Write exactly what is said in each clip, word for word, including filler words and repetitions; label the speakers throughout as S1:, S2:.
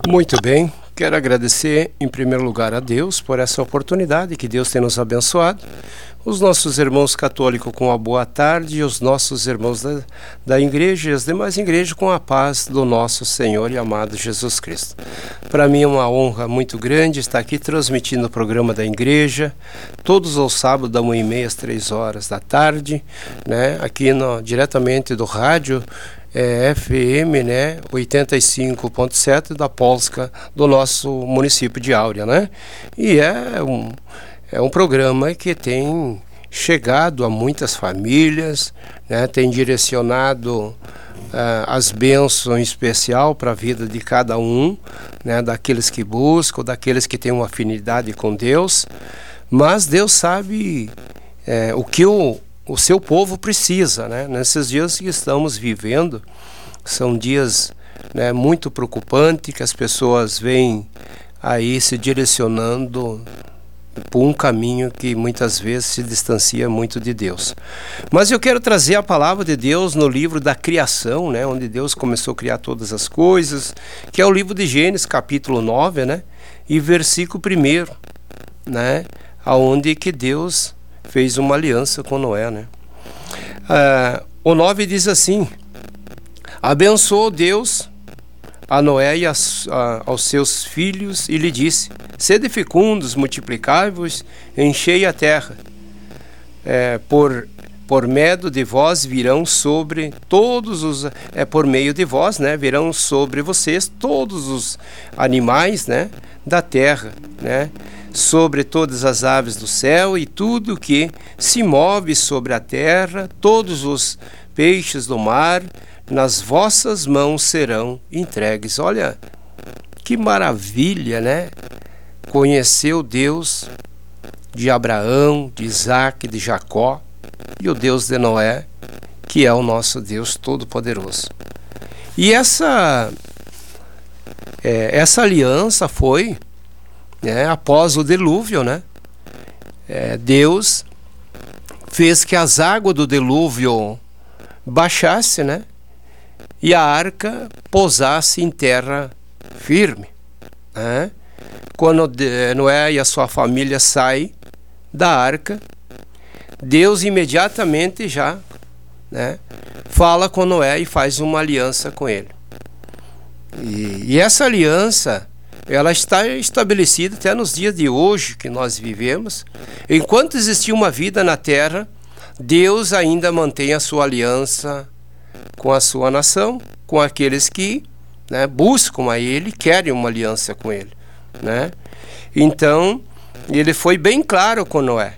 S1: Muito bem, quero agradecer em primeiro lugar a Deus por essa oportunidade que Deus tem nos abençoado, os nossos irmãos católicos com a boa tarde e os nossos irmãos da, da igreja e as demais igrejas com a paz do nosso Senhor e amado Jesus Cristo. Para mim é uma honra muito grande estar aqui transmitindo o programa da igreja, todos os sábados da uma e meia às três horas da tarde, né, aqui no, diretamente do rádio, É, F M, né, oitenta e cinco ponto sete da Polska, do nosso município de Áurea, né? E é um, é um programa que tem chegado a muitas famílias, né, tem direcionado uh, as bênçãos em especial para a vida de cada um, né, daqueles que buscam, daqueles que têm uma afinidade com Deus, mas Deus sabe é, o que o o seu povo precisa, né? Nesses dias que estamos vivendo, são dias, né, muito preocupantes, que as pessoas vêm aí se direcionando por um caminho que muitas vezes se distancia muito de Deus. Mas eu quero trazer a palavra de Deus no livro da criação, né, onde Deus começou a criar todas as coisas, que é o livro de Gênesis, capítulo nove, né, e versículo primeiro, né, aonde que Deus fez uma aliança com Noé, né? Ah, o nove diz assim: abençoou Deus a Noé e as, a, aos seus filhos e lhe disse: sede fecundos, multiplicai-vos, enchei a terra. É, por por meio de vós virão sobre todos os é por meio de vós, né, virão sobre vocês todos os animais, né, da terra, né, sobre todas as aves do céu e tudo que se move sobre a terra, todos os peixes do mar, nas vossas mãos serão entregues. Olha que maravilha, né? Conhecer o Deus de Abraão, de Isaac, de Jacó e o Deus de Noé, que é o nosso Deus Todo-Poderoso. E essa, é, essa aliança foi, né, após o dilúvio, né? É, Deus fez que as águas do dilúvio baixassem, né? E a arca pousasse em terra firme, né? Quando Noé e a sua família saem da arca, Deus imediatamente já, né, fala com Noé e faz uma aliança com ele. E, e essa aliança, ela está estabelecida até nos dias de hoje que nós vivemos. Enquanto existia uma vida na terra, Deus ainda mantém a sua aliança com a sua nação, com aqueles que, né, buscam a Ele, querem uma aliança com Ele, né? Então, Ele foi bem claro com Noé.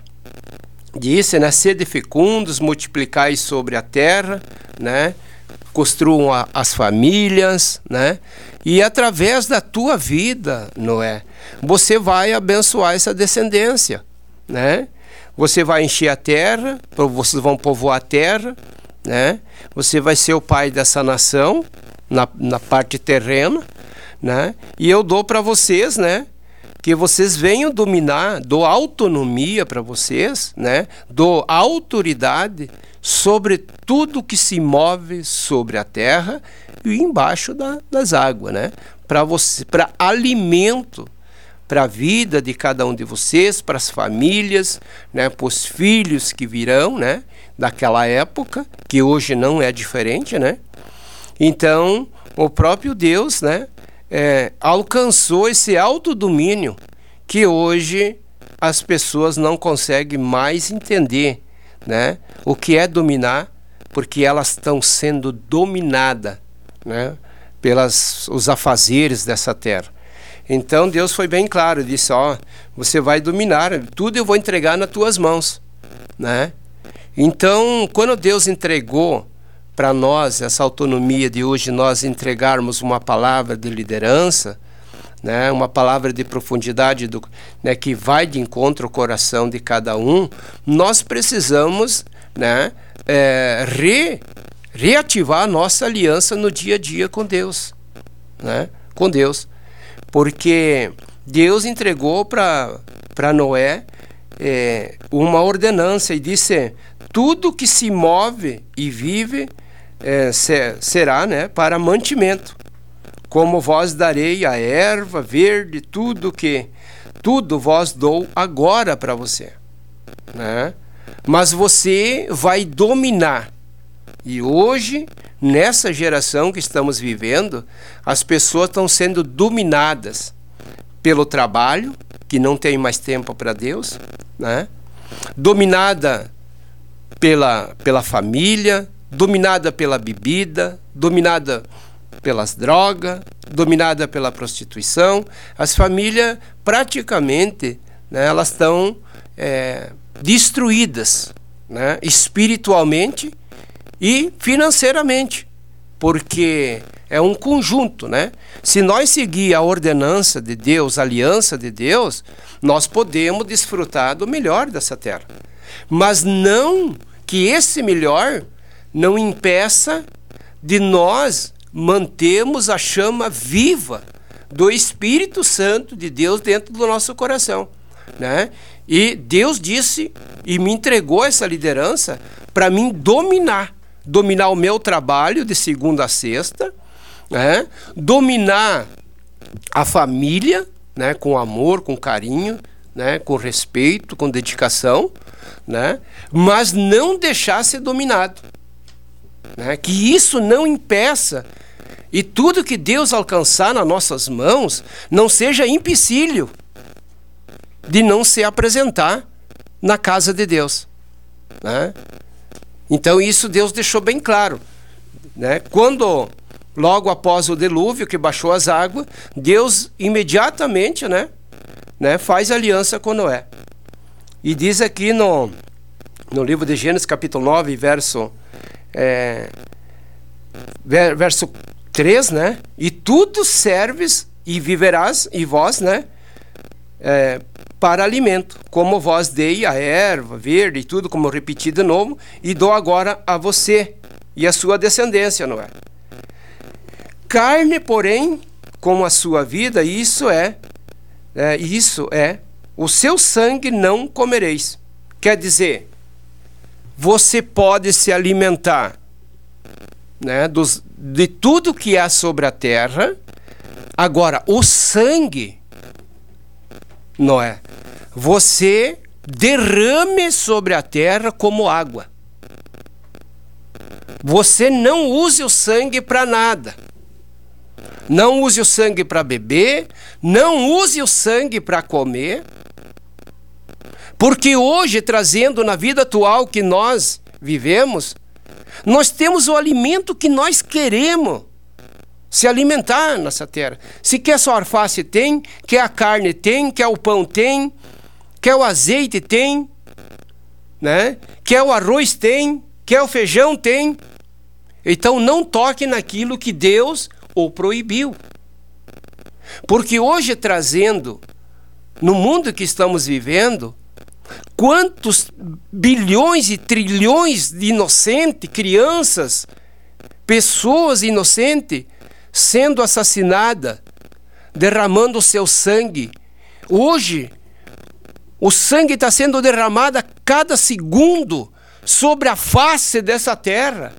S1: Disse, né, sede fecundos, multiplicai sobre a terra, né? Construam a, as famílias, né? E através da tua vida, Noé, você vai abençoar essa descendência, né? Você vai encher a terra, vocês vão povoar a terra, né? Você vai ser o pai dessa nação, na, na parte terrena, né? E eu dou para vocês, né, que vocês venham dominar, dou autonomia para vocês, né? Dou autoridade sobre tudo que se move sobre a terra e embaixo da, das águas, né? Para você, para alimento, para a vida de cada um de vocês, para as famílias, né? Para os filhos que virão, né? Daquela época, que hoje não é diferente, né? Então, o próprio Deus, né, é, alcançou esse autodomínio que hoje as pessoas não conseguem mais entender, né, o que é dominar, porque elas estão sendo dominadas, né, pelas os afazeres dessa terra. Então Deus foi bem claro, disse, ó, você vai dominar, tudo eu vou entregar nas tuas mãos, né? Então, quando Deus entregou para nós essa autonomia de hoje nós entregarmos uma palavra de liderança, né, uma palavra de profundidade, do, né, que vai de encontro ao coração de cada um, nós precisamos, né, é, re, reativar a nossa aliança no dia a dia com Deus, né, com Deus, porque Deus entregou para para Noé é, uma ordenança e disse, tudo que se move e vive é, ser, será, né, para mantimento. como vós darei a erva verde, tudo que tudo vós dou agora para você, né? Mas você vai dominar. E hoje, nessa geração que estamos vivendo, as pessoas estão sendo dominadas pelo trabalho, que não tem mais tempo para Deus, né? Dominada pela, pela família, dominada pela bebida, dominada pelas drogas, dominada pela prostituição. As famílias praticamente, né, elas estão é, destruídas, né, espiritualmente e financeiramente, porque é um conjunto, né? Se nós seguir a ordenança de Deus, a aliança de Deus, nós podemos desfrutar do melhor dessa terra. Mas não que esse melhor não impeça de nós mantermos a chama viva do Espírito Santo de Deus dentro do nosso coração, né? E Deus disse e me entregou essa liderança para mim dominar, dominar o meu trabalho de segunda a sexta, né? Dominar a família, né? Com amor, com carinho, né? Com respeito, com dedicação, né? Mas não deixar ser dominado, né? Que isso não impeça e tudo que Deus alcançar nas nossas mãos não seja empecilho de não se apresentar na casa de Deus, né? Então isso Deus deixou bem claro, né? Quando logo após o dilúvio que baixou as águas, Deus imediatamente, né, né, faz aliança com Noé. E diz aqui no, no livro de Gênesis capítulo nove, verso, é, verso três, né? E tudo serves e viverás, e vós, né, é, para alimento, como vós dei a erva verde e tudo, como eu repeti de novo, e dou agora a você e a sua descendência, Noé. Carne, porém, como a sua vida, isso é, é, isso é, o seu sangue não comereis. Quer dizer, você pode se alimentar, né, dos, de tudo que há sobre a terra. Agora, o sangue, não é? Você derrame sobre a terra como água. Você não use o sangue para nada. Não use o sangue para beber, não use o sangue para comer, porque hoje, trazendo na vida atual que nós vivemos, nós temos o alimento que nós queremos se alimentar nessa terra. Se quer só alface, tem, quer a carne, tem, quer o pão, tem, quer o azeite, tem, né? Quer o arroz, tem, quer o feijão, tem. Então não toque naquilo que Deus o proibiu. Porque hoje, trazendo no mundo que estamos vivendo, quantos bilhões e trilhões de inocentes, crianças, pessoas inocentes, sendo assassinadas, derramando o seu sangue. Hoje, o sangue está sendo derramado a cada segundo sobre a face dessa terra.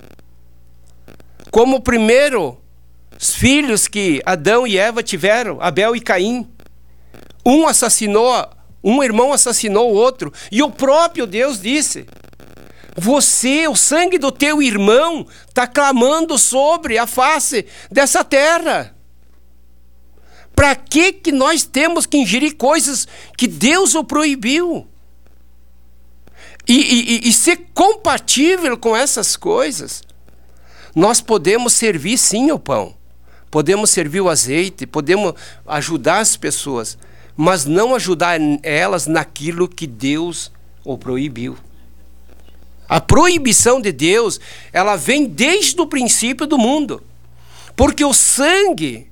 S1: Como primeiro os filhos que Adão e Eva tiveram, Abel e Caim. Um assassinou, um irmão assassinou o outro. E o próprio Deus disse: você, o sangue do teu irmão, está clamando sobre a face dessa terra. Para que que nós temos que ingerir coisas que Deus o proibiu? E, e, e ser compatível com essas coisas? Nós podemos servir sim o pão, podemos servir o azeite, podemos ajudar as pessoas, mas não ajudar elas naquilo que Deus o proibiu. A proibição de Deus, ela vem desde o princípio do mundo, porque o sangue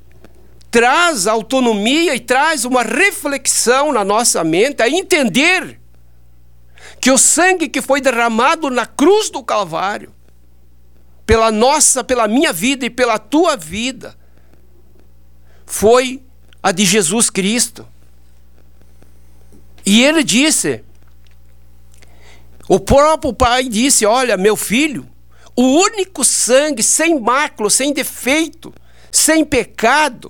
S1: traz autonomia e traz uma reflexão na nossa mente, a entender que o sangue que foi derramado na cruz do Calvário, pela nossa, pela minha vida e pela tua vida, foi a de Jesus Cristo. E ele disse, o próprio Pai disse: olha, meu filho, o único sangue sem mácula, sem defeito, sem pecado,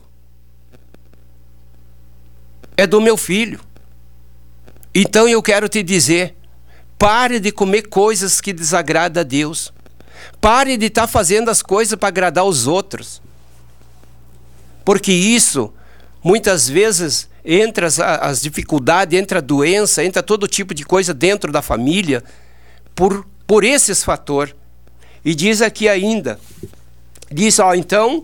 S1: é do meu filho. Então eu quero te dizer, pare de comer coisas que desagradam a Deus. Pare de estar fazendo as coisas para agradar os outros. Porque isso, muitas vezes, entra as, as dificuldades, entra a doença, entra todo tipo de coisa dentro da família, por, por esses fatores. E diz aqui ainda, diz, ó, então,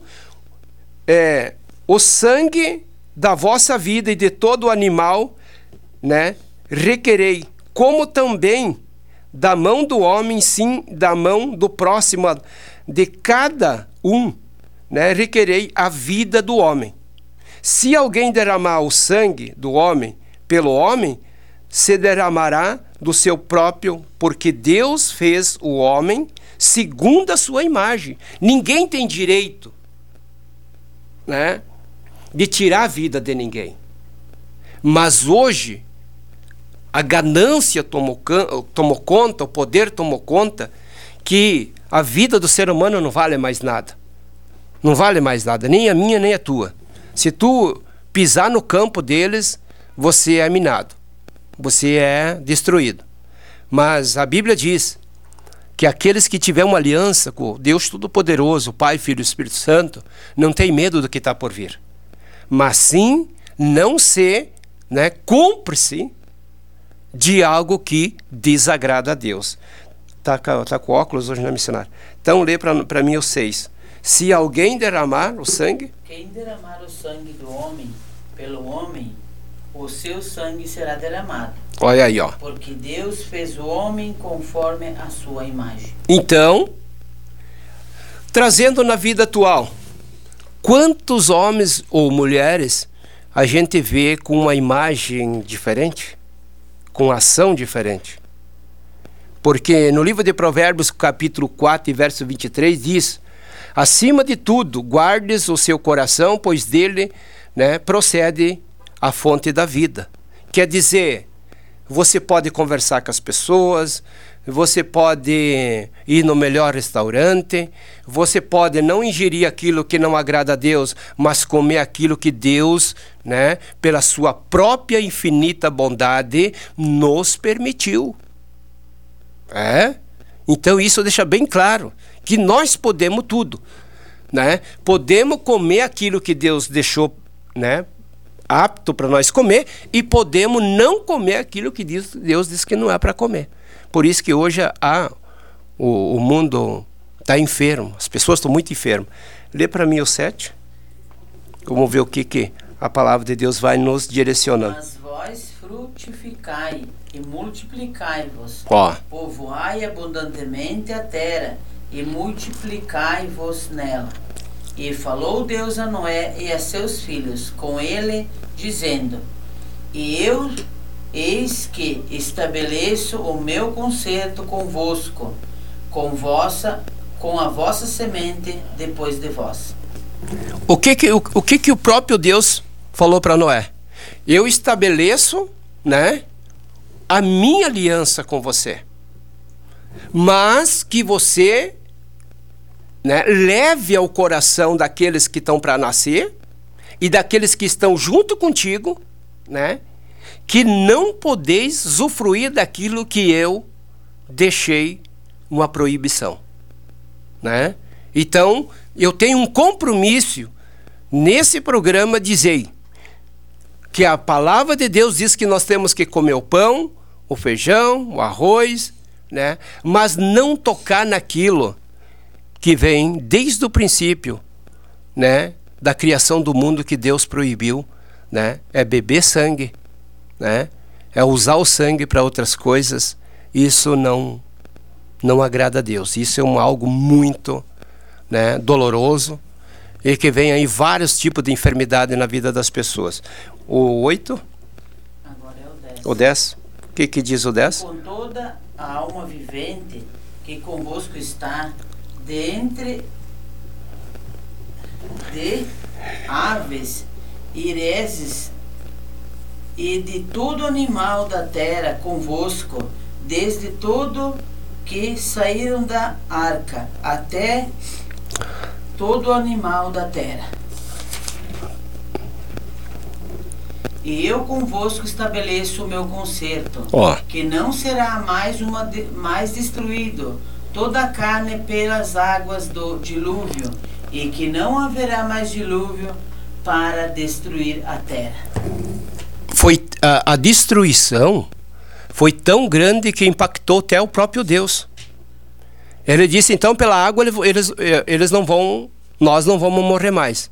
S1: é, o sangue da vossa vida e de todo animal, né, requerei, como também da mão do homem, sim, da mão do próximo, de cada um, né, requerei a vida do homem. Se alguém derramar o sangue do homem pelo homem, se derramará do seu próprio, porque Deus fez o homem segundo a sua imagem. Ninguém tem direito, né, de tirar a vida de ninguém. Mas hoje, a ganância tomou, tomou conta, o poder tomou conta, que a vida do ser humano não vale mais nada. Não vale mais nada, nem a minha, nem a tua. Se tu pisar no campo deles, você é minado. Você é destruído. Mas a Bíblia diz que aqueles que tiverem uma aliança com Deus Todo-Poderoso, o Pai, Filho e Espírito Santo, não tem medo do que está por vir. Mas sim, não ser, né, cúmplice de algo que desagrada a Deus. Está tá com óculos hoje, não, missionário? Então lê para mim o seis. Se alguém derramar o sangue...
S2: Quem derramar o sangue do homem pelo homem, o seu sangue será derramado.
S1: Olha aí, ó.
S2: Porque Deus fez o homem conforme a sua imagem.
S1: Então, trazendo na vida atual, quantos homens ou mulheres a gente vê com uma imagem diferente? Com ação diferente? Porque no livro de Provérbios, capítulo quatro, e verso vinte e três, diz: acima de tudo, guardes o seu coração, pois dele, né, procede a fonte da vida. Quer dizer, você pode conversar com as pessoas, você pode ir no melhor restaurante, você pode não ingerir aquilo que não agrada a Deus, mas comer aquilo que Deus, né, pela sua própria infinita bondade, nos permitiu. É? Então isso deixa bem claro que nós podemos tudo, né? Podemos comer aquilo que Deus deixou, né, apto para nós comer, e podemos não comer aquilo que Deus, Deus disse que não é para comer. Por isso que hoje a, o, o mundo está enfermo, as pessoas estão muito enfermas. Lê para mim o sete. Vamos ver o que, que a palavra de Deus vai nos direcionando.
S2: Mas vós frutificai e multiplicai-vos,
S1: Ó.
S2: povoai abundantemente a terra e multiplicai-vos nela. E falou Deus a Noé e a seus filhos com ele, dizendo: E eu, eis que estabeleço o meu concerto convosco, com, vossa, com a vossa semente depois de vós.
S1: O que que o, o, que que o próprio Deus falou para Noé? Eu estabeleço, né, a minha aliança com você, mas que você, né, leve ao coração daqueles que estão para nascer e daqueles que estão junto contigo, né, que não podeis usufruir daquilo que eu deixei uma proibição, né? Então, eu tenho um compromisso nesse programa, dizer que a palavra de Deus diz que nós temos que comer o pão, o feijão, o arroz, né? Mas não tocar naquilo que vem desde o princípio, né, da criação do mundo, que Deus proibiu, né? É beber sangue, né? É usar o sangue para outras coisas. Isso não não agrada a Deus. Isso é um algo muito, né, doloroso, e que vem aí vários tipos de enfermidade na vida das pessoas. O oito?
S2: Agora é o dez.
S1: O dez? O que, que diz o dez?
S2: Com toda a alma vivente que convosco está, dentre de aves e reses e de todo animal da terra convosco, desde todo que saíram da arca até todo animal da terra. E eu convosco estabeleço o meu concerto,
S1: Ó.
S2: que não será mais, uma de, mais destruído toda a carne pelas águas do dilúvio, e que não haverá mais dilúvio para destruir a terra.
S1: Foi a, a destruição foi tão grande que impactou até o próprio Deus. Ele disse, então, pela água eles, eles não vão, nós não vamos morrer mais,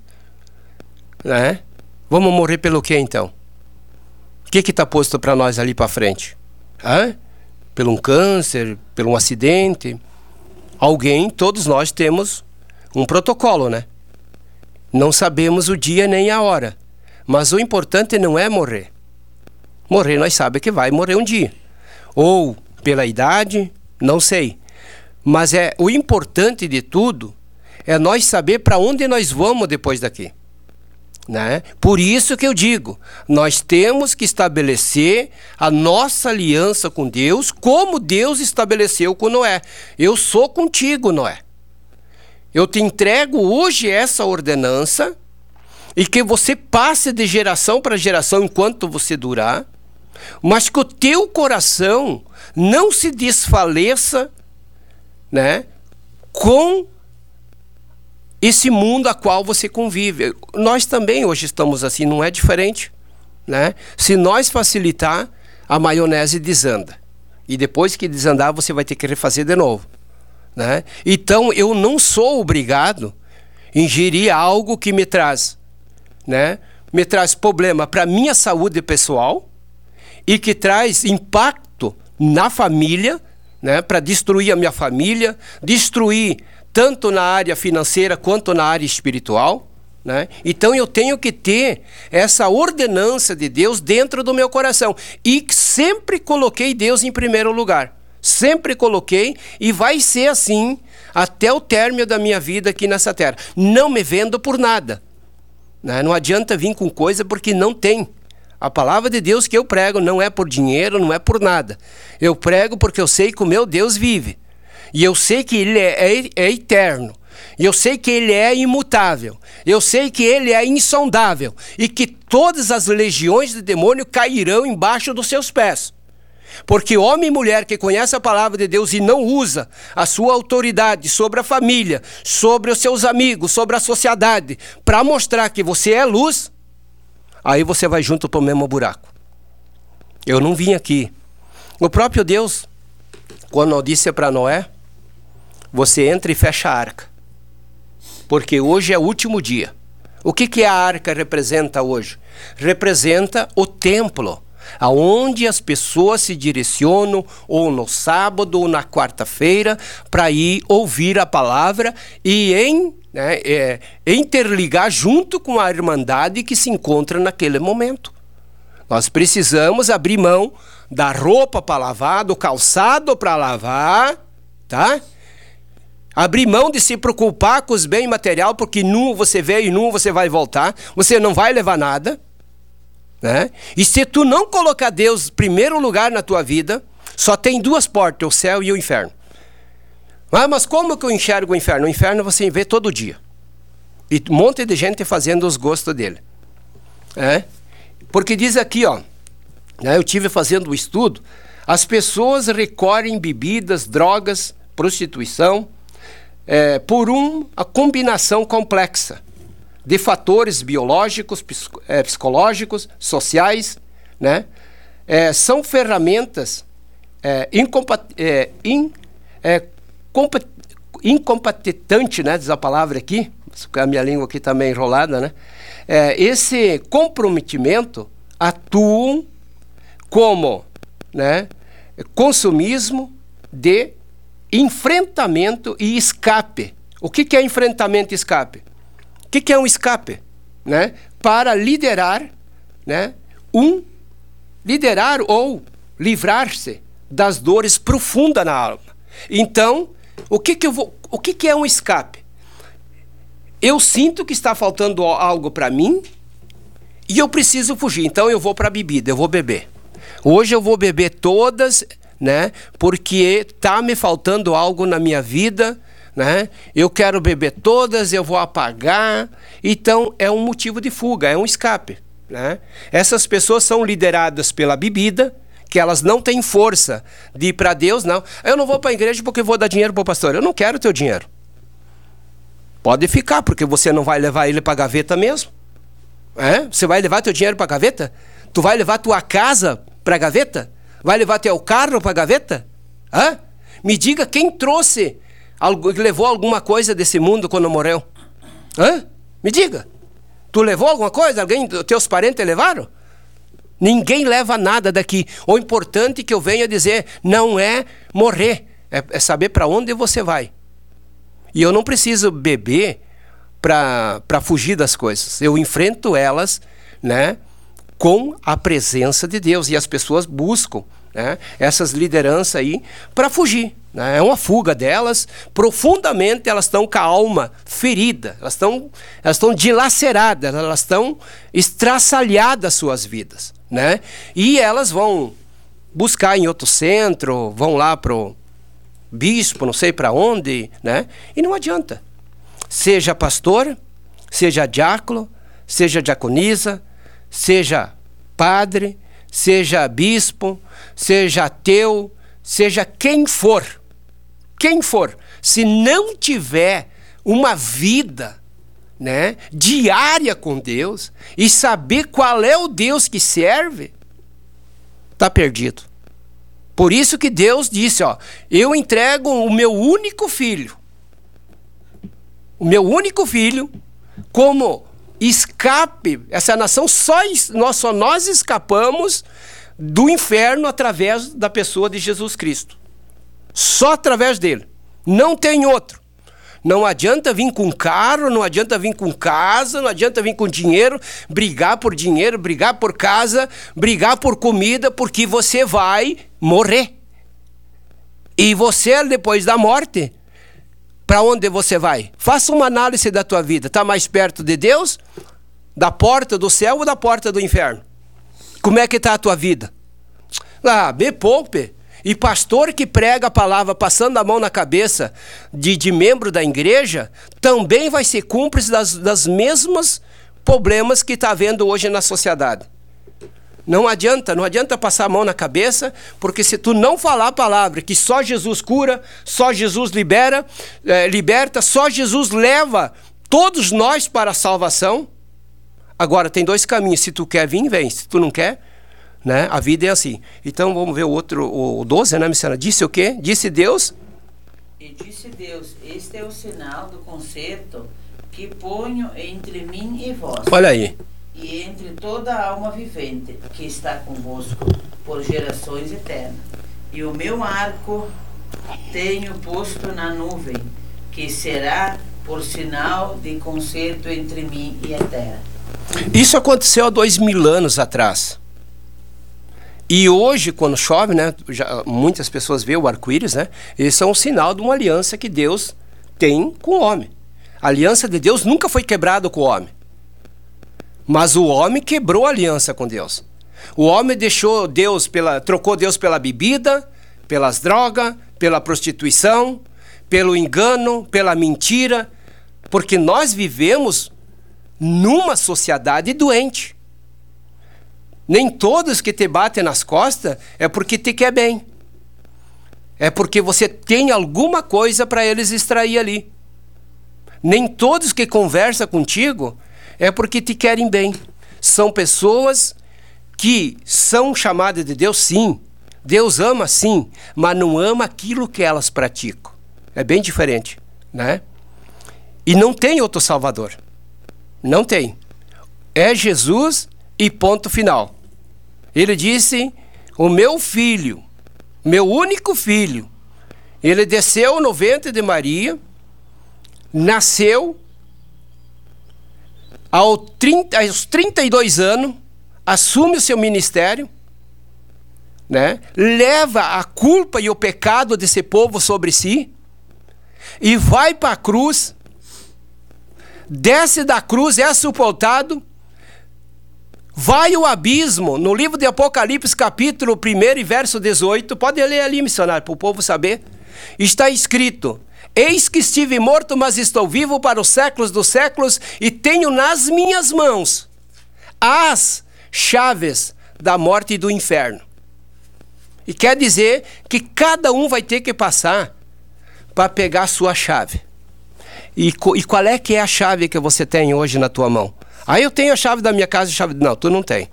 S1: né? Vamos morrer pelo quê, então? O que que está posto para nós ali para frente? Hã? Pelo um câncer, pelo um acidente? Alguém, todos nós temos um protocolo, né? Não sabemos o dia nem a hora, mas o importante não é morrer. Morrer nós sabemos que vai morrer um dia. Ou pela idade, não sei. Mas é, o importante de tudo é nós saber para onde nós vamos depois daqui, né? Por isso que eu digo, nós temos que estabelecer a nossa aliança com Deus, como Deus estabeleceu com Noé. Eu sou contigo, Noé. Eu te entrego hoje essa ordenança, e que você passe de geração para geração enquanto você durar, mas que o teu coração não se desfaleça, né, com esse mundo a qual você convive. Nós também hoje estamos assim, não é diferente, né? Se nós facilitar, a maionese desanda. E depois que desandar, você vai ter que refazer de novo, né? Então, eu não sou obrigado a ingerir algo que me traz, né, me traz problema para a minha saúde pessoal e que traz impacto na família, né, para destruir a minha família, destruir tanto na área financeira quanto na área espiritual, né? Então eu tenho que ter essa ordenança de Deus dentro do meu coração, e sempre coloquei Deus em primeiro lugar, sempre coloquei, e vai ser assim até o término da minha vida aqui nessa terra. Não me vendo por nada, né? Não adianta vir com coisa porque não tem. A palavra de Deus que eu prego não é por dinheiro, não é por nada. Eu prego porque eu sei que o meu Deus vive. E eu sei que Ele é, é, é eterno. E eu sei que Ele é imutável. Eu sei que Ele é insondável. E que todas as legiões de demônio cairão embaixo dos seus pés. Porque homem e mulher que conhece a palavra de Deus e não usa a sua autoridade sobre a família, sobre os seus amigos, sobre a sociedade, para mostrar que você é luz, aí você vai junto para o mesmo buraco. Eu não vim aqui. O próprio Deus, quando disse para Noé, você entra e fecha a arca, porque hoje é o último dia. O que que a arca representa hoje? Representa o templo, aonde as pessoas se direcionam ou no sábado ou na quarta-feira para ir ouvir a palavra e em, né, é, interligar junto com a irmandade que se encontra naquele momento. Nós precisamos abrir mão da roupa para lavar, do calçado para lavar, tá? Abrir mão de se preocupar com os bens materiais, porque num você veio e num você vai voltar, você não vai levar nada, né? E se tu não colocar Deus em primeiro lugar na tua vida, só tem duas portas, o céu e o inferno. Ah, mas como que eu enxergo o inferno? O inferno você vê todo dia. E um monte de gente fazendo os gostos dele. É? Porque diz aqui, ó, né, eu tive fazendo o estudo, as pessoas recorrem bebidas, drogas, prostituição, é, por uma combinação complexa de fatores biológicos, psicológicos, sociais, né? É, são ferramentas é, incompat é, in, é, incompetente, né? Diz a palavra aqui, a minha língua aqui está meio enrolada, né? É, esse comprometimento atuam como, né, consumismo de enfrentamento e escape. O que que é enfrentamento e escape? O que que é um escape? Né? Para liderar, né, um, liderar ou livrar-se das dores profundas na alma. Então, o que que eu vou, o que que é um escape? Eu sinto que está faltando algo para mim e eu preciso fugir. Então eu vou para a bebida, eu vou beber. Hoje eu vou beber todas, né? Porque tá me faltando algo na minha vida, né? Eu quero beber todas, eu vou apagar. Então é um motivo de fuga, é um escape, né? Essas pessoas são lideradas pela bebida, que elas não têm força de ir para Deus, não. Eu não vou para a igreja porque vou dar dinheiro para o pastor. Eu não quero teu dinheiro. Pode ficar, porque você não vai levar ele para a gaveta mesmo. É? Você vai levar teu dinheiro para a gaveta? Tu vai levar tua casa para a gaveta? Vai levar teu carro para a gaveta? Hã? Me diga quem trouxe, levou alguma coisa desse mundo quando morreu. Hã? Me diga. Tu levou alguma coisa? Alguém, teus parentes levaram? Ninguém leva nada daqui. O importante que eu venho a dizer não é morrer, é, é saber para onde você vai. E eu não preciso beber para para fugir das coisas. Eu enfrento elas, né, com a presença de Deus. E as pessoas buscam, né, essas lideranças aí para fugir, né? É uma fuga delas. Profundamente elas estão com a alma ferida. Elas estão elas estão dilaceradas. Elas estão estraçalhadas suas vidas, né? E elas vão buscar em outro centro, vão lá pro bispo, não sei para onde, né? E não adianta. Seja pastor, seja diácono, seja diaconisa, seja padre, seja bispo, seja ateu, seja quem for, quem for, se não tiver uma vida, né, diária com Deus e saber qual é o Deus que serve, está perdido. Por isso que Deus disse, ó, eu entrego o meu único filho, o meu único filho, como escape. Essa nação, só nós, só nós escapamos do inferno através da pessoa de Jesus Cristo. Só através dele. Não tem outro. Não adianta vir com carro, não adianta vir com casa, não adianta vir com dinheiro, brigar por dinheiro, brigar por casa, brigar por comida, porque você vai morrer. E você, depois da morte, para onde você vai? Faça uma análise da tua vida. Está mais perto de Deus, da porta do céu ou da porta do inferno? Como é que está a tua vida? Ah, me poupe. E pastor que prega a palavra passando a mão na cabeça de, de membro da igreja, também vai ser cúmplice das, das mesmos problemas que está havendo hoje na sociedade. Não adianta, não adianta passar a mão na cabeça, porque se tu não falar a palavra que só Jesus cura, só Jesus libera, é, liberta, só Jesus leva todos nós para a salvação. Agora, tem dois caminhos. Se tu quer vir, vem. Se tu não quer, né? A vida é assim. Então vamos ver o outro, o doze, né, missionária? Disse o quê? Disse Deus?
S2: E disse Deus, este é o sinal do concerto que ponho entre mim e vós.
S1: Olha aí.
S2: E entre toda a alma vivente que está convosco por gerações eternas. E o meu arco tenho posto na nuvem, que será por sinal de concerto entre mim e a terra.
S1: Isso aconteceu há dois mil anos atrás. E hoje, quando chove, né, já, muitas pessoas veem o arco-íris, né? Eles são um sinal de uma aliança que Deus tem com o homem. A aliança de Deus nunca foi quebrada com o homem. Mas o homem quebrou a aliança com Deus. O homem deixou Deus pela, trocou Deus pela bebida, pelas drogas, pela prostituição, pelo engano, pela mentira, porque nós vivemos numa sociedade doente. Nem todos que te batem nas costas é porque te quer bem. É porque você tem alguma coisa para eles extrair ali. Nem todos que conversam contigo é porque te querem bem. São pessoas que são chamadas de Deus, sim. Deus ama, sim, mas não ama aquilo que elas praticam. É bem diferente, né? E não tem outro Salvador. Não tem. É Jesus e ponto final. Ele disse, o meu filho, meu único filho, ele desceu no ventre de Maria, nasceu, ao trinta, aos trinta e dois anos, assume o seu ministério, né? Leva a culpa e o pecado desse povo sobre si, e vai para a cruz, desce da cruz, é sepultado, vai ao abismo. No livro de Apocalipse, capítulo um e verso dezoito, pode ler ali, missionário, para o povo saber, está escrito, Eis que estive morto, mas estou vivo para os séculos dos séculos e tenho nas minhas mãos as chaves da morte e do inferno. E quer dizer que cada um vai ter que passar para pegar a sua chave. E, e qual é que é a chave que você tem hoje na tua mão? Ah, eu tenho a chave da minha casa e a chave... Não, tu não tem.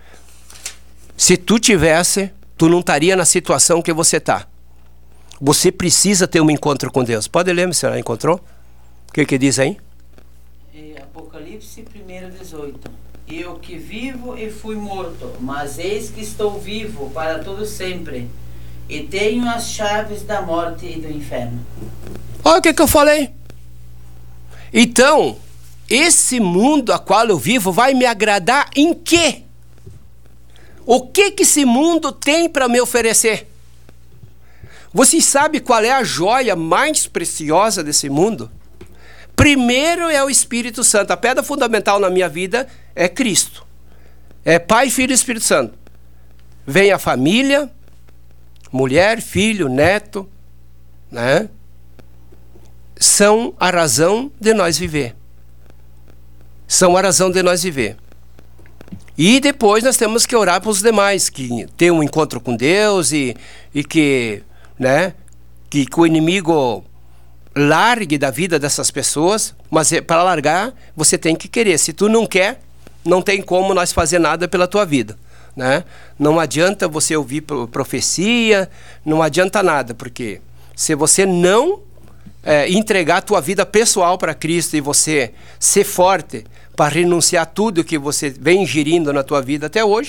S1: Se tu tivesse, tu não estaria na situação que você está. Você precisa ter um encontro com Deus. Pode ler, missionário, encontrou? O que que diz aí?
S2: É, Apocalipse um, dezoito. Eu que vivo e fui morto, mas eis que estou vivo para todo sempre, e tenho as chaves da morte e do inferno.
S1: Olha o que que eu falei. Então, esse mundo a qual eu vivo vai me agradar em quê? O que que esse mundo tem para me oferecer? Vocês sabem qual é a joia mais preciosa desse mundo? Primeiro é o Espírito Santo. A pedra fundamental na minha vida é Cristo. É Pai, Filho e Espírito Santo. Vem a família, mulher, filho, neto, né? São a razão de nós viver. São a razão de nós viver. E depois nós temos que orar para os demais, que tenham um encontro com Deus e, e que, né, que, que o inimigo largue da vida dessas pessoas, mas para largar você tem que querer. Se tu não quer, não tem como nós fazer nada pela tua vida, né? Não adianta você ouvir profecia, não adianta nada, porque se você não é, entregar a tua vida pessoal para Cristo e você ser forte para renunciar a tudo que você vem ingerindo na tua vida até hoje,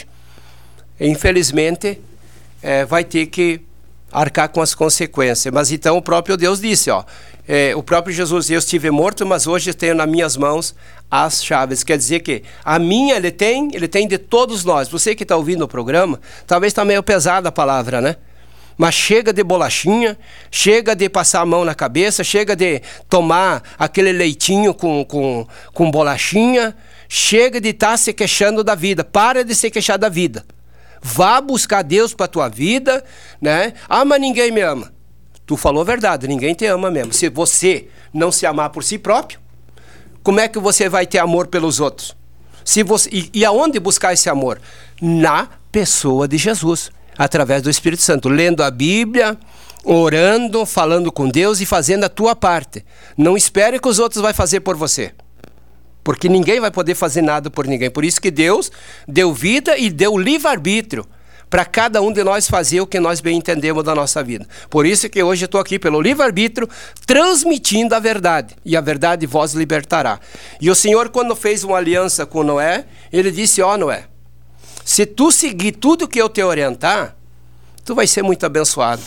S1: infelizmente é, vai ter que arcar com as consequências. Mas então o próprio Deus disse, ó, é, o próprio Jesus, eu estive morto, mas hoje tenho nas minhas mãos as chaves. Quer dizer que a minha ele tem, ele tem de todos nós. Você que está ouvindo o programa, talvez está meio pesada a palavra, né? Mas chega de bolachinha, chega de passar a mão na cabeça, chega de tomar aquele leitinho com, com, com bolachinha, chega de estar tá se queixando da vida. Para de se queixar da vida. Vá buscar Deus para a tua vida, né? Ah, mas ninguém me ama. Tu falou a verdade, ninguém te ama mesmo. Se você não se amar por si próprio, como é que você vai ter amor pelos outros? Se você, e, e aonde buscar esse amor? Na pessoa de Jesus, através do Espírito Santo, lendo a Bíblia, orando, falando com Deus e fazendo a tua parte. Não espere que os outros vão fazer por você, porque ninguém vai poder fazer nada por ninguém. Por isso que Deus deu vida e deu livre-arbítrio para cada um de nós fazer o que nós bem entendemos da nossa vida. Por isso que hoje eu estou aqui pelo livre-arbítrio, transmitindo a verdade. E a verdade vos libertará. E o Senhor, quando fez uma aliança com Noé, ele disse, ó Noé, se tu seguir tudo que eu te orientar, tu vai ser muito abençoado.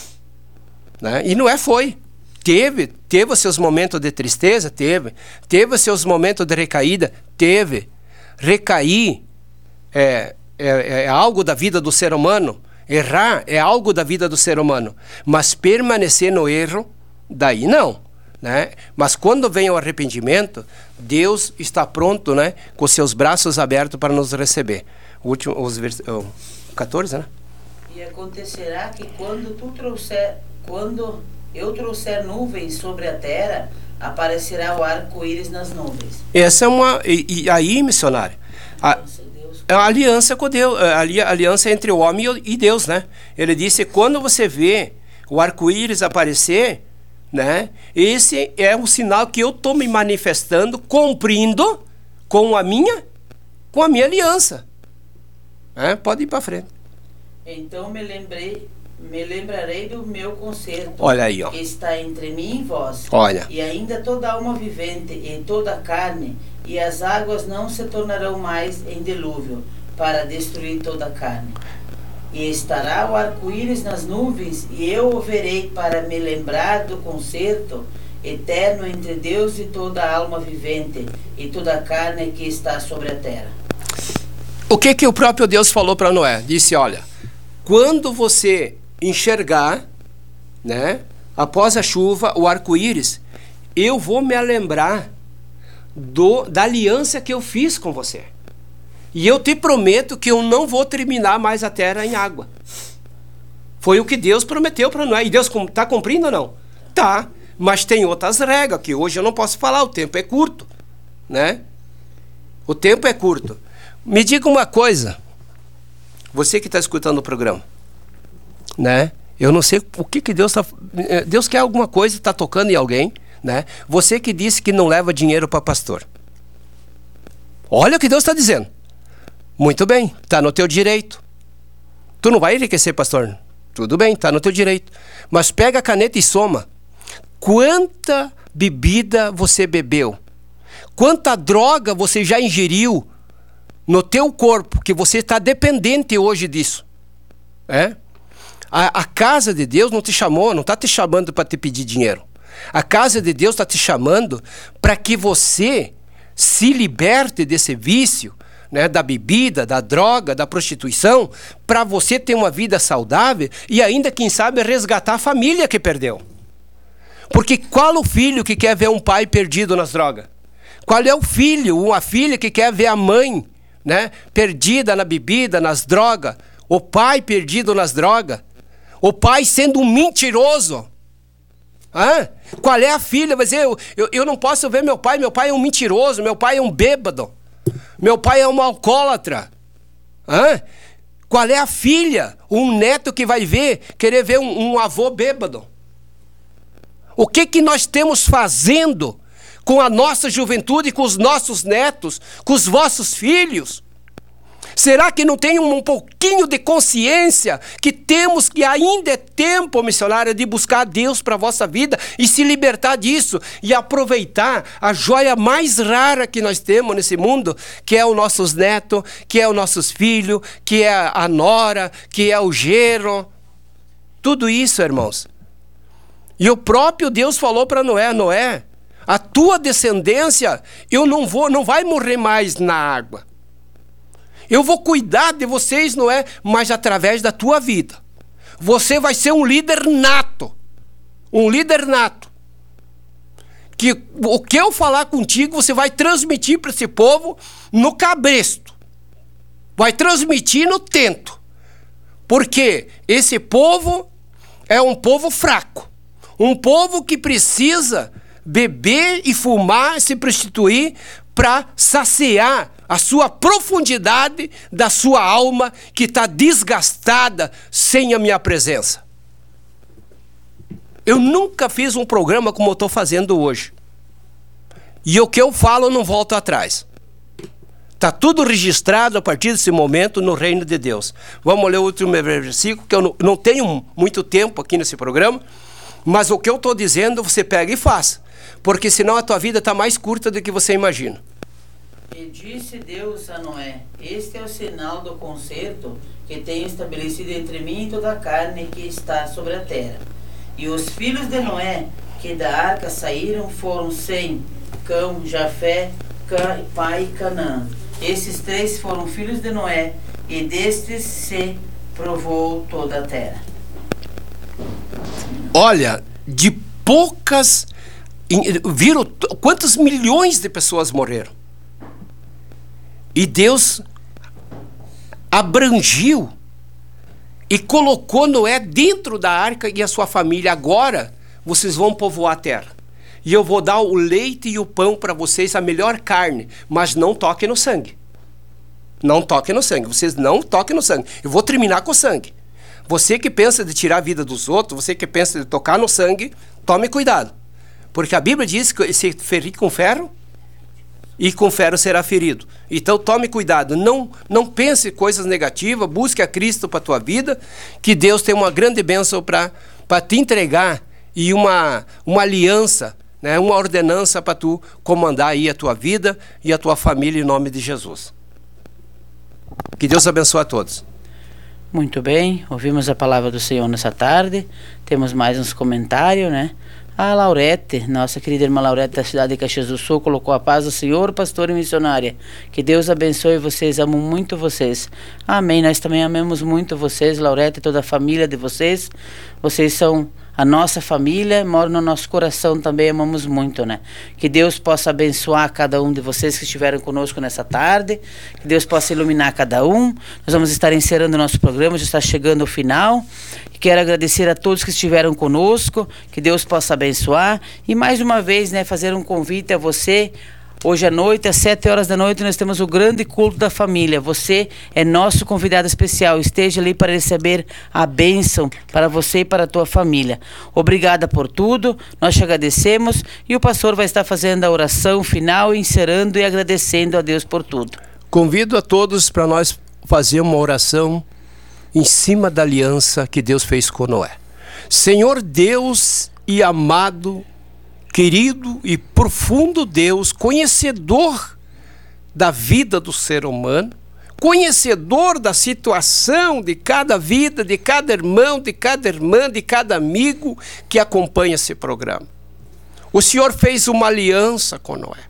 S1: Né? E Noé foi. Teve, teve os seus momentos de tristeza? Teve. Teve os seus momentos de recaída? Teve. Recair é, é, é algo da vida do ser humano. Errar é algo da vida do ser humano. Mas permanecer no erro, daí não. Né? Mas quando vem o arrependimento, Deus está pronto, né, com seus braços abertos para nos receber. O último, os vers... oh, quatorze, né?
S2: E acontecerá que quando tu trouxer, quando eu trouxer nuvens sobre a terra, aparecerá o arco-íris nas nuvens.
S1: Essa é uma... E, e aí, missionário, a, é uma aliança com Deus, a aliança entre o homem e Deus, né? Ele disse, quando você vê o arco-íris aparecer, né? Esse é um sinal que eu estou me manifestando, cumprindo com a minha, com a minha aliança. É, pode ir para frente.
S2: Então me lembrei, me lembrarei do meu concerto.
S1: Olha aí, ó.
S2: Que está entre mim e vós.
S1: Olha.
S2: E ainda toda alma vivente e toda a carne, e as águas não se tornarão mais em dilúvio para destruir toda a carne. E estará o arco-íris nas nuvens, e eu o verei para me lembrar do concerto eterno entre Deus e toda a alma vivente e toda a carne que está sobre a terra.
S1: O que que o próprio Deus falou para Noé? Disse, olha, quando você enxergar, né, após a chuva, o arco-íris, eu vou me lembrar do, da aliança que eu fiz com você. E eu te prometo que eu não vou terminar mais a terra em água. Foi o que Deus prometeu para Noé. E Deus está cumprindo ou não? Tá. Mas tem outras regras que hoje eu não posso falar, o tempo é curto, né? O tempo é curto. Me diga uma coisa, você que está escutando o programa, né? Eu não sei o que que Deus está... Deus quer alguma coisa, está tocando em alguém, né? Você que disse que não leva dinheiro para pastor. Olha o que Deus está dizendo. Muito bem, está no teu direito. Tu não vai enriquecer, pastor? Tudo bem, está no teu direito. Mas pega a caneta e soma. Quanta bebida você bebeu? Quanta droga você já ingeriu no teu corpo, que você está dependente hoje disso? É? A, a casa de Deus não te chamou, não está te chamando para te pedir dinheiro. A casa de Deus está te chamando para que você se liberte desse vício, né, da bebida, da droga, da prostituição, para você ter uma vida saudável e ainda, quem sabe, resgatar a família que perdeu. Porque qual o filho que quer ver um pai perdido nas drogas? Qual é o filho, uma filha que quer ver a mãe, né, perdida na bebida, nas drogas? O pai perdido nas drogas? O pai sendo um mentiroso? Hã? Qual é a filha? Vai dizer, eu, eu, eu não posso ver meu pai, meu pai é um mentiroso, meu pai é um bêbado. Meu pai é um alcoólatra. Hã? Qual é a filha? Um neto que vai ver, querer ver um, um avô bêbado. O que que nós temos fazendo com a nossa juventude, com os nossos netos, com os vossos filhos? Será que não tem um, um pouquinho de consciência que temos que ainda é tempo, missionária, de buscar Deus para a vossa vida e se libertar disso e aproveitar a joia mais rara que nós temos nesse mundo, que é os nossos netos, que é os nossos filhos, que é a nora, que é o genro. Tudo isso, irmãos. E o próprio Deus falou para Noé, Noé, a tua descendência, eu não vou, não vai morrer mais na água. Eu vou cuidar de vocês, não é? Mas através da tua vida. Você vai ser um líder nato. Um líder nato. Que o que eu falar contigo, você vai transmitir para esse povo no cabresto. Vai transmitir no tento. Porque esse povo é um povo fraco. Um povo que precisa beber e fumar, se prostituir para saciar a sua profundidade da sua alma que está desgastada sem a minha presença. Eu nunca fiz um programa como eu estou fazendo hoje. E o que eu falo eu não volto atrás. Está tudo registrado a partir desse momento no reino de Deus. Vamos ler o último versículo, que eu não, não tenho muito tempo aqui nesse programa, mas o que eu estou dizendo você pega e faça. Porque senão a tua vida está mais curta do que você imagina.
S2: E disse Deus a Noé, este é o sinal do concerto que tenho estabelecido entre mim e toda a carne que está sobre a terra. E os filhos de Noé que da arca saíram foram Sem, Cão, Jafé, Cã, pai e Canaã. Esses três foram filhos de Noé, e destes se provou toda a terra.
S1: Olha, de poucas... Viram quantos milhões de pessoas morreram? E Deus abrangiu e colocou Noé dentro da arca e a sua família. Agora vocês vão povoar a terra. E eu vou dar o leite e o pão para vocês, a melhor carne. Mas não toquem no sangue. Não toquem no sangue. Vocês não toquem no sangue. Eu vou terminar com o sangue. Você que pensa de tirar a vida dos outros, você que pensa de tocar no sangue, tome cuidado. Porque a Bíblia diz que se ferir com ferro, e com ferro será ferido. Então tome cuidado, não, não pense coisas negativas, busque a Cristo para a tua vida, que Deus tem uma grande bênção para te entregar e uma, uma aliança, né, uma ordenança para tu comandar aí a tua vida e a tua família em nome de Jesus. Que Deus abençoe a todos.
S2: Muito bem, ouvimos a palavra do Senhor nessa tarde, temos mais uns comentários, né? A Laurete, nossa querida irmã Laurete da cidade de Caxias do Sul, colocou a paz do Senhor, pastor e missionária. Que Deus abençoe vocês, amo muito vocês. Amém, nós também amamos muito vocês, Laurete e toda a família de vocês. Vocês são a nossa família, mora no nosso coração também, amamos muito, né? Que Deus possa abençoar cada um de vocês que estiveram conosco nessa tarde, que Deus possa iluminar cada um. Nós vamos estar encerrando o nosso programa, já está chegando ao final. Quero agradecer a todos que estiveram conosco, que Deus possa abençoar. E mais uma vez, né, fazer um convite a você. Hoje à noite, às sete horas da noite, nós temos o grande culto da família. Você é nosso convidado especial. Esteja ali para receber a bênção para você e para a tua família. Obrigada por tudo, nós te agradecemos. E o pastor vai estar fazendo a oração final, encerrando e agradecendo a Deus por tudo.
S1: Convido a todos para nós fazer uma oração em cima da aliança que Deus fez com Noé. Senhor Deus e amado, querido e profundo Deus, conhecedor da vida do ser humano, conhecedor da situação de cada vida, de cada irmão, de cada irmã, de cada amigo que acompanha esse programa. O Senhor fez uma aliança com Noé.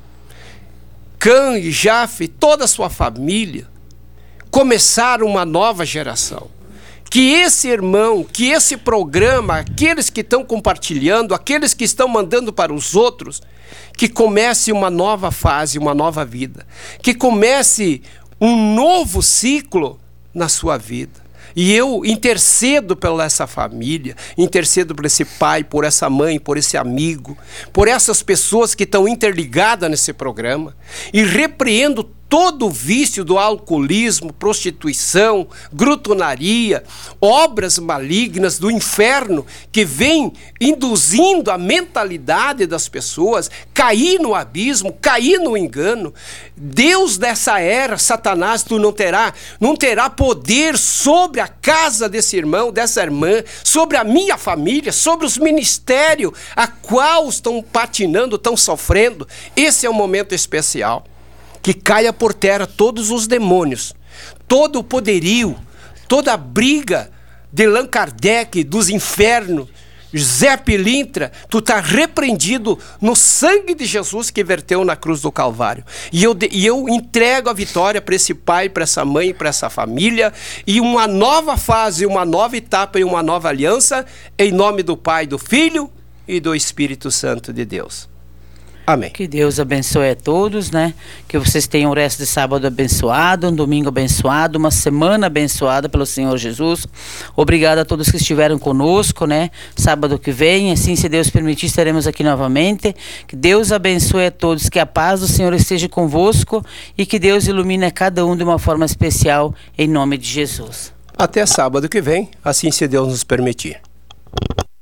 S1: Cã e Jafé, toda a sua família, começaram uma nova geração. Que esse irmão, que esse programa, aqueles que estão compartilhando, aqueles que estão mandando para os outros, que comece uma nova fase, uma nova vida. Que comece um novo ciclo na sua vida. E eu intercedo pela essa família, intercedo por esse pai, por essa mãe, por esse amigo, por essas pessoas que estão interligadas nesse programa. E repreendo todo o vício do alcoolismo, prostituição, glutonaria, obras malignas do inferno que vem induzindo a mentalidade das pessoas, cair no abismo, cair no engano. Deus dessa era, Satanás, tu não terá, não terá poder sobre a casa desse irmão, dessa irmã, sobre a minha família, sobre os ministérios a qual estão patinando, estão sofrendo. Esse é um momento especial. Que caia por terra todos os demônios, todo o poderio, toda a briga de Allan Kardec, dos infernos, Zé Pilintra, tu está repreendido no sangue de Jesus que verteu na cruz do Calvário. E eu, e eu entrego a vitória para esse pai, para essa mãe, para essa família, e uma nova fase, uma nova etapa e uma nova aliança, em nome do Pai, do Filho e do Espírito Santo de Deus. Amém.
S2: Que Deus abençoe a todos, né? Que vocês tenham o resto de sábado abençoado, um domingo abençoado, uma semana abençoada pelo Senhor Jesus. Obrigado a todos que estiveram conosco, né? Sábado que vem, assim, se Deus permitir, estaremos aqui novamente. Que Deus abençoe a todos, que a paz do Senhor esteja convosco e que Deus ilumine a cada um de uma forma especial, em nome de Jesus.
S1: Até sábado que vem, assim se Deus nos permitir.